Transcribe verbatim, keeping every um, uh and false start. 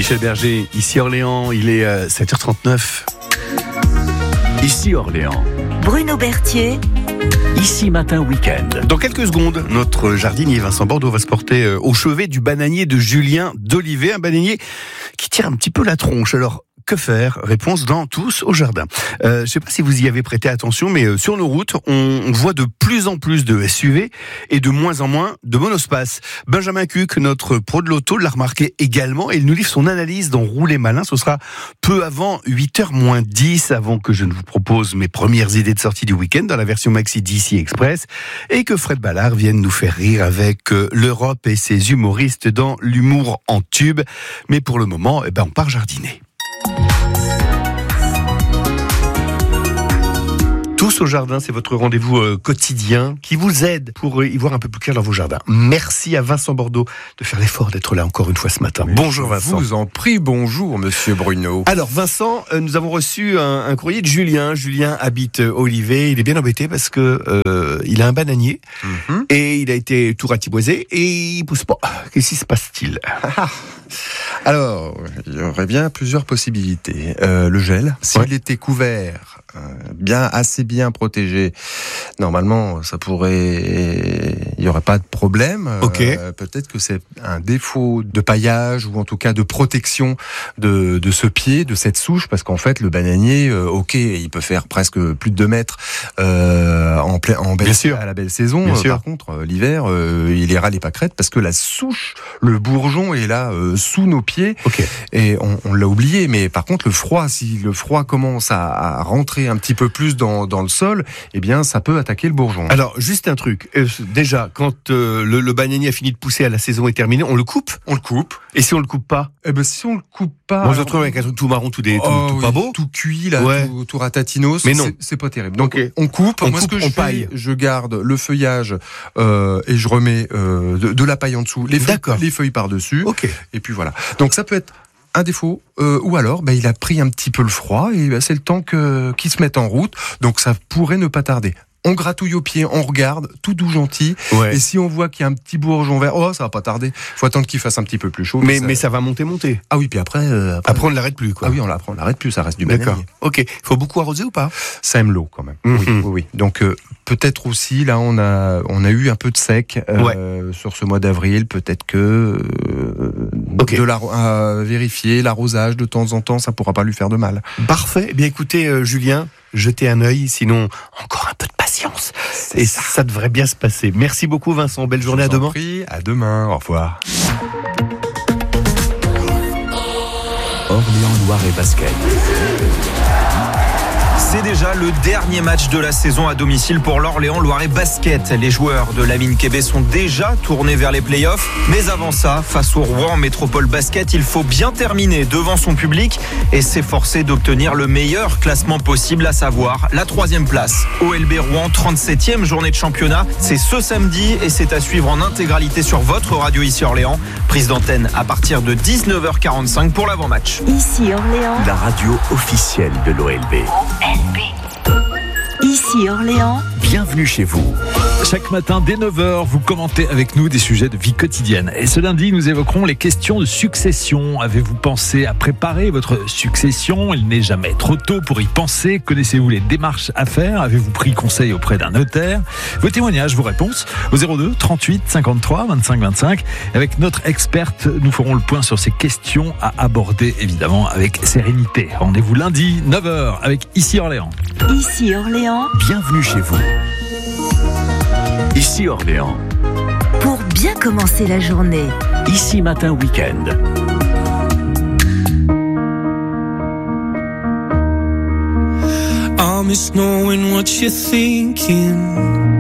Michel Berger, ici Orléans, il est euh, sept heures trente-neuf. Ici Orléans. Bruno Berthier. Ici Matin Week-end. Dans quelques secondes, notre jardinier Vincent Bordeaux va se porter euh, au chevet du bananier de Julien d'Olivet, un bananier qui tire un petit peu la tronche. Alors, que faire ? Réponse dans Tous au jardin. Euh, je ne sais pas si vous y avez prêté attention, mais euh, sur nos routes, on, on voit de plus en plus de S U V et de moins en moins de monospace. Benjamin Cuc, notre pro de l'auto, l'a remarqué également et il nous livre son analyse dans Rouler Malin. Ce sera peu avant huit heures moins dix, avant que je ne vous propose mes premières idées de sortie du week-end dans la version maxi D C Express et que Fred Ballard vienne nous faire rire avec euh, l'Europe et ses humoristes dans l'humour en tube. Mais pour le moment, eh ben, on part jardiner. Tous au jardin, c'est votre rendez-vous euh, quotidien qui vous aide pour euh, y voir un peu plus clair dans vos jardins. Merci à Vincent Bordeaux de faire l'effort d'être là encore une fois ce matin. Mais bonjour Vincent. Je vous en prie, bonjour Monsieur Bruno. Alors Vincent, euh, nous avons reçu un, un courrier de Julien. Julien habite euh, Olivet. Il est bien embêté parce que euh, il a un bananier mm-hmm. et il a été tout ratiboisé et il pousse pas. Qu'est-ce qui se passe-t-il ? Alors, il y aurait bien plusieurs possibilités. Euh, le gel, s'il ouais. était couvert, euh, bien assez bien protégé, normalement, ça pourrait, il y aurait pas de problème. Okay. Euh, peut-être que c'est un défaut de paillage ou en tout cas de protection de de ce pied, de cette souche, parce qu'en fait, le bananier, euh, ok, il peut faire presque plus de deux mètres euh, en plein, en belle, à la belle saison. Euh, par contre, euh, l'hiver, euh, il est ras les pâquerettes parce que la souche, le bourgeon est là euh, sous nos pieds. Okay. Et on, on l'a oublié, mais par contre le froid, si le froid commence à, à rentrer un petit peu plus dans, dans le sol, eh bien ça peut attaquer le bourgeon. Alors juste un truc, euh, déjà quand euh, le, le bananier a fini de pousser, à la saison est terminée, on le coupe ? On le coupe. Et si on le coupe pas ? Eh ben si on le coupe pas. Moi je le trouve avec un truc tout marron, tout, des, tout, oh, tout oui, pas beau, tout cuit là, ouais. tout, tout ratatinos. Mais non, c'est, c'est pas terrible. Donc okay. on coupe. On Moi coupe, ce que je on fais, paille. je garde le feuillage euh, et je remets euh, de, de la paille en dessous, les feuilles, les feuilles par dessus. Okay. Et puis voilà. Donc ça peut être un défaut, euh, ou alors bah, il a pris un petit peu le froid et bah, c'est le temps que, qu'il se mette en route, donc ça pourrait ne pas tarder. On gratouille au pied, on regarde, tout doux gentil, ouais. et si on voit qu'il y a un petit bourgeon vert, oh ça va pas tarder, faut attendre qu'il fasse un petit peu plus chaud. Mais, ça... mais ça va monter, monter. Ah oui, puis après... Euh, après, après on ne l'arrête plus quoi. Ah oui, on l'arrête, on l'arrête plus, ça reste du bananier. D'accord, ok. Il faut beaucoup arroser ou pas ? Ça aime l'eau quand même, mm-hmm. oui, oui, oui. Donc euh, peut-être aussi, là on a, on a eu un peu de sec euh, ouais. sur ce mois d'avril, peut-être que euh, okay. de la, euh, vérifier l'arrosage de temps en temps, ça pourra pas lui faire de mal. Parfait, eh bien écoutez euh, Julien, jetez un œil, sinon encore un peu de patience. C'est et ça. ça devrait bien se passer. Merci beaucoup Vincent, belle journée, à demain. Prie, à demain, au revoir. Orléans Loire et Basket. C'est déjà le dernier match de la saison à domicile pour l'Orléans Loiret Basket. Les joueurs de Lamine Kébé sont déjà tournés vers les playoffs. Mais avant ça, face au Rouen Métropole Basket, il faut bien terminer devant son public et s'efforcer d'obtenir le meilleur classement possible, à savoir la troisième place. O L B Rouen, trente-septième journée de championnat. C'est ce samedi et c'est à suivre en intégralité sur votre radio ici Orléans. Prise d'antenne à partir de dix-neuf heures quarante-cinq pour l'avant-match. Ici Orléans. La radio officielle de l'O L B. O L B. Ici Orléans. Bienvenue chez vous. Chaque matin dès neuf heures, vous commentez avec nous des sujets de vie quotidienne. Et ce lundi, nous évoquerons les questions de succession. Avez-vous pensé à préparer votre succession ? Il n'est jamais trop tôt pour y penser. Connaissez-vous les démarches à faire ? Avez-vous pris conseil auprès d'un notaire ? Vos témoignages, vos réponses au zéro deux trente-huit cinquante-trois vingt-cinq vingt-cinq. Avec notre experte, nous ferons le point sur ces questions à aborder évidemment avec sérénité. Rendez-vous lundi, neuf heures, avec Ici Orléans. Ici Orléans. Bienvenue chez vous. Ici Orléans. Pour bien commencer la journée. Ici Matin Week-end. I miss knowing what you're thinking.